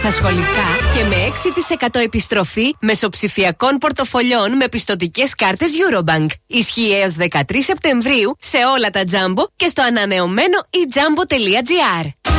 Τα σχολικά και με 6% επιστροφή μεσοψηφιακών πορτοφολιών με πιστωτικές κάρτες Eurobank. Ισχύει έως 13 Σεπτεμβρίου σε όλα τα Jumbo και στο ανανεωμένο eJumbo.gr.